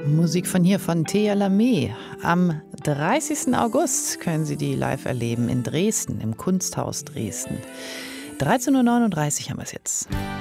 Musik von hier, von Thea Lamé. Am 30. August können Sie die live erleben in Dresden, im Kunsthaus Dresden. 13:39 Uhr haben wir es jetzt.